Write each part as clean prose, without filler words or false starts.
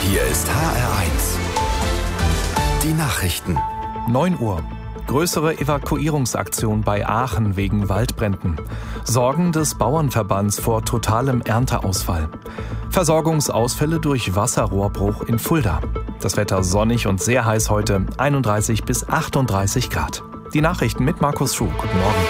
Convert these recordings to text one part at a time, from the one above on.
Hier ist HR1. Die Nachrichten. 9 Uhr. Größere Evakuierungsaktion bei Aachen wegen Waldbränden. Sorgen des Bauernverbands vor totalem Ernteausfall. Versorgungsausfälle durch Wasserrohrbruch in Fulda. Das Wetter sonnig und sehr heiß heute, 31 bis 38 Grad. Die Nachrichten mit Markus Schuh. Guten Morgen.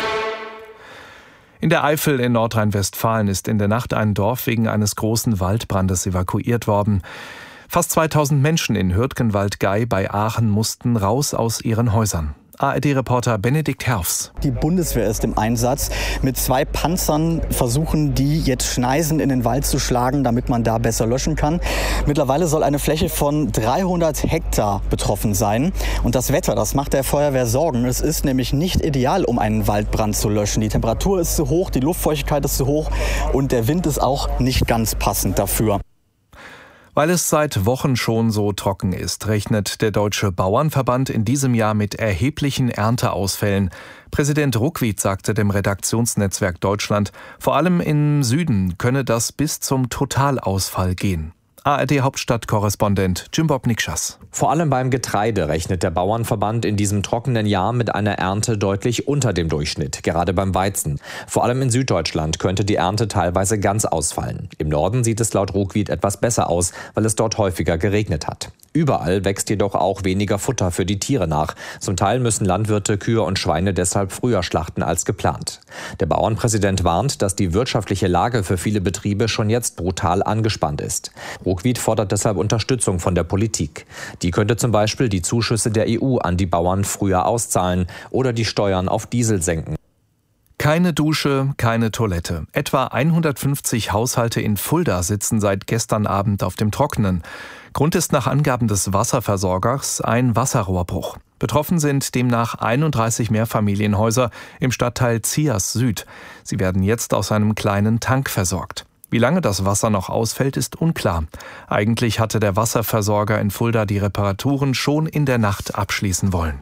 In der Eifel in Nordrhein-Westfalen ist in der Nacht ein Dorf wegen eines großen Waldbrandes evakuiert worden. Fast 2000 Menschen in Hürtgenwald-Gey bei Aachen mussten raus aus ihren Häusern. ARD-Reporter Benedikt Herfs. Die Bundeswehr ist im Einsatz. Mit 2 Panzern versuchen die jetzt Schneisen in den Wald zu schlagen, damit man da besser löschen kann. Mittlerweile soll eine Fläche von 300 Hektar betroffen sein. Und das Wetter, das macht der Feuerwehr Sorgen. Es ist nämlich nicht ideal, um einen Waldbrand zu löschen. Die Temperatur ist zu hoch, die Luftfeuchtigkeit ist zu hoch und der Wind ist auch nicht ganz passend dafür. Weil es seit Wochen schon so trocken ist, rechnet der Deutsche Bauernverband in diesem Jahr mit erheblichen Ernteausfällen. Präsident Ruckwied sagte dem Redaktionsnetzwerk Deutschland, vor allem im Süden könne das bis zum Totalausfall gehen. ARD-Hauptstadtkorrespondent Jimbob Nikschas. Vor allem beim Getreide rechnet der Bauernverband in diesem trockenen Jahr mit einer Ernte deutlich unter dem Durchschnitt, gerade beim Weizen. Vor allem in Süddeutschland könnte die Ernte teilweise ganz ausfallen. Im Norden sieht es laut Ruckwied etwas besser aus, weil es dort häufiger geregnet hat. Überall wächst jedoch auch weniger Futter für die Tiere nach. Zum Teil müssen Landwirte Kühe und Schweine deshalb früher schlachten als geplant. Der Bauernpräsident warnt, dass die wirtschaftliche Lage für viele Betriebe schon jetzt brutal angespannt ist. Ruckwied fordert deshalb Unterstützung von der Politik. Die könnte zum Beispiel die Zuschüsse der EU an die Bauern früher auszahlen oder die Steuern auf Diesel senken. Keine Dusche, keine Toilette. Etwa 150 Haushalte in Fulda sitzen seit gestern Abend auf dem Trockenen. Grund ist nach Angaben des Wasserversorgers ein Wasserrohrbruch. Betroffen sind demnach 31 Mehrfamilienhäuser im Stadtteil Zias Süd. Sie werden jetzt aus einem kleinen Tank versorgt. Wie lange das Wasser noch ausfällt, ist unklar. Eigentlich hatte der Wasserversorger in Fulda die Reparaturen schon in der Nacht abschließen wollen.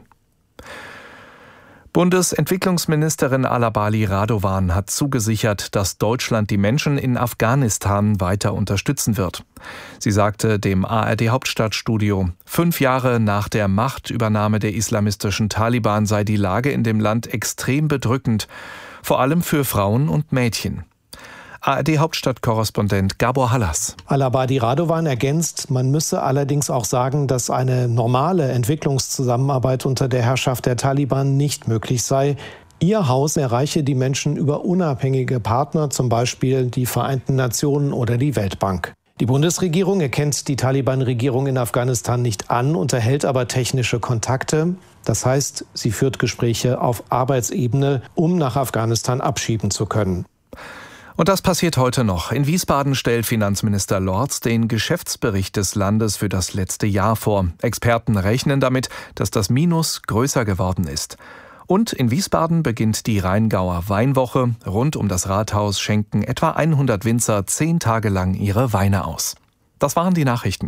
Bundesentwicklungsministerin Alabali Radovan hat zugesichert, dass Deutschland die Menschen in Afghanistan weiter unterstützen wird. Sie sagte dem ARD-Hauptstadtstudio, 5 Jahre nach der Machtübernahme der islamistischen Taliban sei die Lage in dem Land extrem bedrückend, vor allem für Frauen und Mädchen. ARD-Hauptstadtkorrespondent Gabor Hallas. Alabali Radovan ergänzt, man müsse allerdings auch sagen, dass eine normale Entwicklungszusammenarbeit unter der Herrschaft der Taliban nicht möglich sei. Ihr Haus erreiche die Menschen über unabhängige Partner, zum Beispiel die Vereinten Nationen oder die Weltbank. Die Bundesregierung erkennt die Taliban-Regierung in Afghanistan nicht an, unterhält aber technische Kontakte. Das heißt, sie führt Gespräche auf Arbeitsebene, um nach Afghanistan abschieben zu können. Und das passiert heute noch. In Wiesbaden stellt Finanzminister Lorz den Geschäftsbericht des Landes für das letzte Jahr vor. Experten rechnen damit, dass das Minus größer geworden ist. Und in Wiesbaden beginnt die Rheingauer Weinwoche. Rund um das Rathaus schenken etwa 100 Winzer 10 Tage lang ihre Weine aus. Das waren die Nachrichten.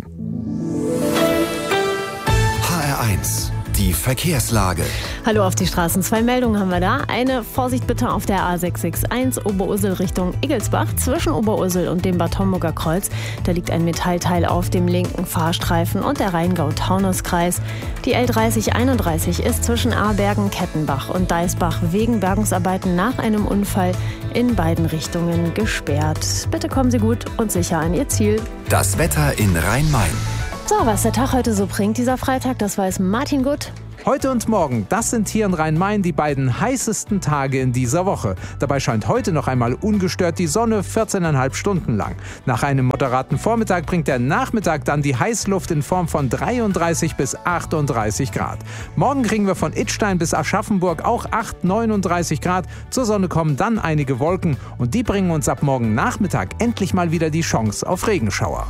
HR1. Die Verkehrslage. Hallo auf die Straßen. 2 Meldungen haben wir da. Eine Vorsicht bitte auf der A661 Oberursel Richtung Igelsbach. Zwischen Oberursel und dem Bad Homburger Kreuz. Da liegt ein Metallteil auf dem linken Fahrstreifen und der Rheingau-Taunus-Kreis. Die L3031 ist zwischen Aarbergen, Kettenbach und Deisbach wegen Bergungsarbeiten nach einem Unfall in beiden Richtungen gesperrt. Bitte kommen Sie gut und sicher an Ihr Ziel. Das Wetter in Rhein-Main. So, was der Tag heute so bringt, dieser Freitag, das weiß Martin Gut. Heute und morgen, das sind hier in Rhein-Main die beiden heißesten Tage in dieser Woche. Dabei scheint heute noch einmal ungestört die Sonne 14,5 Stunden lang. Nach einem moderaten Vormittag bringt der Nachmittag dann die Heißluft in Form von 33 bis 38 Grad. Morgen kriegen wir von Idstein bis Aschaffenburg auch 39 Grad. Zur Sonne kommen dann einige Wolken und die bringen uns ab morgen Nachmittag endlich mal wieder die Chance auf Regenschauer.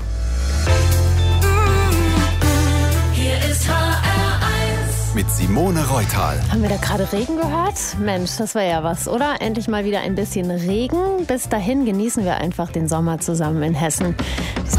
Mit Simone Reutal. Haben wir da gerade Regen gehört? Mensch, das war ja was, oder? Endlich mal wieder ein bisschen Regen. Bis dahin genießen wir einfach den Sommer zusammen in Hessen.